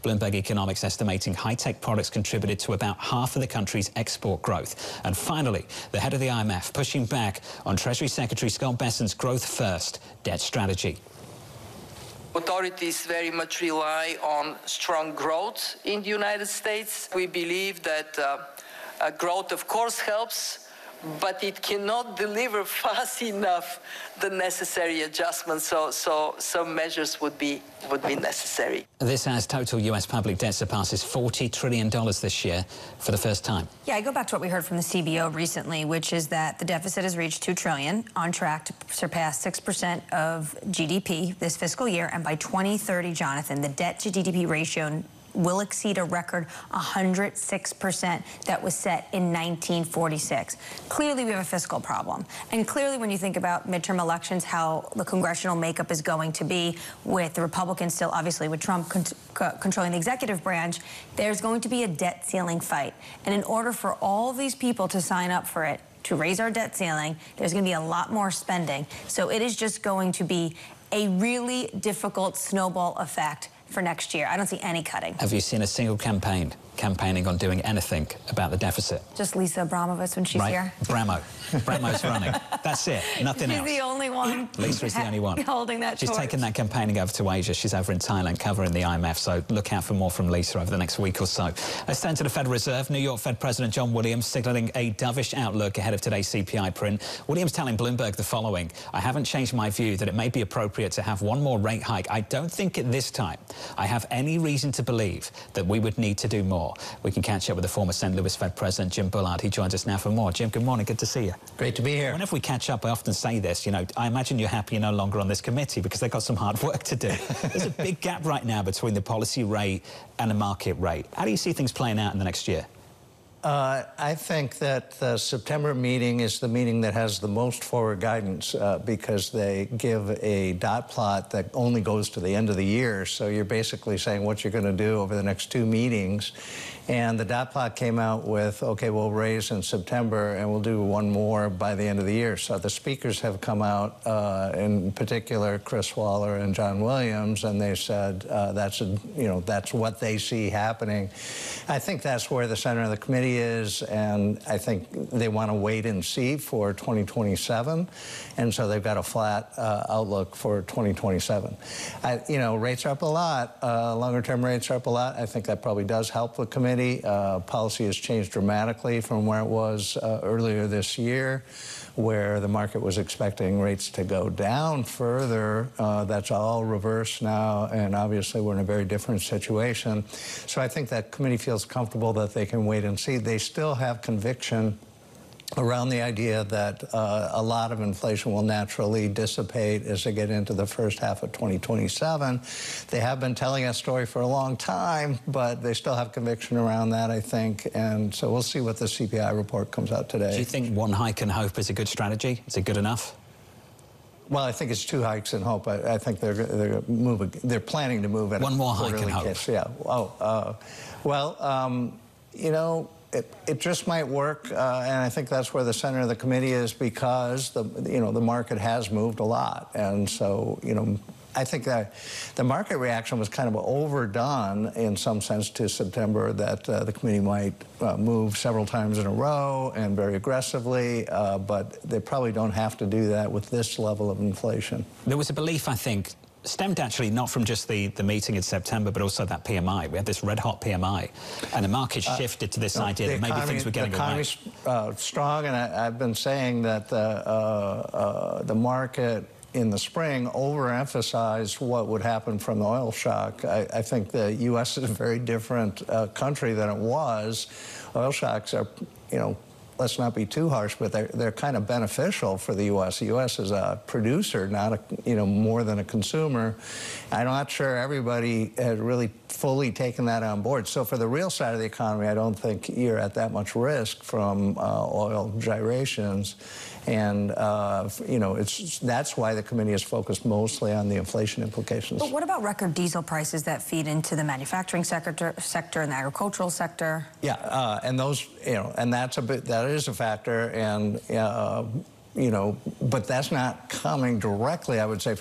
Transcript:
Bloomberg Economics estimating high-tech products contributed to about half of the country's export growth. And finally, the head of the IMF pushing back on Treasury Secretary Scott Bessent's growth-first debt strategy. Authorities very much rely on strong growth in the United States. We believe that growth, of course, helps, but it cannot deliver fast enough the necessary adjustments, so some measures would be necessary. This as total U.S. public debt surpasses $40 trillion this year for the first time. Yeah, I go back to what we heard from the CBO recently, which is that the deficit has reached $2 trillion, on track to surpass 6% of GDP this fiscal year, and by 2030, Jonathan, the debt-to-GDP ratio will exceed a record 106% that was set in 1946. Clearly, we have a fiscal problem. And clearly, when you think about midterm elections, how the congressional makeup is going to be, with the Republicans still, obviously, with Trump controlling the executive branch, there's going to be a debt ceiling fight. And in order for all these people to sign up for it, to raise our debt ceiling, there's going to be a lot more spending. So it is just going to be a really difficult snowball effect for next year. I don't see any cutting. Have you seen a single campaigning on doing anything about the deficit? Just Lisa Abramovich when she's here. Bramo's running. That's it. Nothing else. She's the only one. Lisa is the only one holding that She's torch. taken that campaigning over to Asia. She's over in Thailand covering the IMF, so look out for more from Lisa over the next week or so. Let's turn to the Federal Reserve. New York Fed President John Williams signalling a dovish outlook ahead of today's CPI print. Williams telling Bloomberg the following: "I haven't changed my view that it may be appropriate to have one more rate hike. I don't think at this time I have any reason to believe that we would need to do more." We can catch up with the former St. Louis Fed President Jim Bullard. He joins us now for more. Jim, good morning. Good to see you. Great to be here. Whenever we catch up, I often say this, you know, I imagine you're happy you're no longer on this committee because they've got some hard work to do. There's a big gap right now between the policy rate and the market rate. How do you see things playing out in the next year? I think that the September meeting is the meeting that has the most forward guidance because they give a dot plot that only goes to the end of the year. So you're basically saying what you're going to do over the next 2 meetings. And the dot plot came out with, okay, we'll raise in September and we'll do one more by the end of the year. So the speakers have come out, in particular Chris Waller and John Williams, and they said that's what they see happening. I think that's where the center of the committee is, and I think they want to wait and see for 2027, and so they've got a flat outlook for 2027. Rates are up a lot. Longer-term rates are up a lot. I think that probably does help the committee. Policy has changed dramatically from where it was earlier this year, where the market was expecting rates to go down further. That's all reversed now, and obviously we're in a very different situation. So I think that committee feels comfortable that they can wait and see. They still have conviction around the idea that a lot of inflation will naturally dissipate as they get into the first half of 2027. They have been telling that story for a long time, but they still have conviction around that, I think. And so we'll see what the CPI report comes out today. Do you think one hike and hope is a good strategy? Is it good enough? Well, I think it's 2 hikes and hope. I think they're planning to move at one more hike and hope. Case. Yeah. It just might work, and I think that's where the center of the committee is, because the market has moved a lot, and so I think that the market reaction was kind of overdone in some sense to September, that the committee might move several times in a row and very aggressively, but they probably don't have to do that with this level of inflation. There was a belief, I think, stemmed actually not from just the meeting in September, but also that PMI. We had this red-hot PMI, and the market shifted to this idea that maybe things were getting away. The economy's strong, and I've been saying that the market in the spring overemphasized what would happen from the oil shock. I think the U.S. is a very different country than it was. Oil shocks are, let's not be too harsh, but they're kind of beneficial for the U.S. The U.S. is a producer, not more than a consumer. I'm not sure everybody has really fully taken that on board. So for the real side of the economy, I don't think you're at that much risk from oil gyrations. And, that's why the committee is focused mostly on the inflation implications. But what about record diesel prices that feed into the manufacturing sector and the agricultural sector? Yeah, and those, and that is a factor, and, but that's not coming directly, I would say, from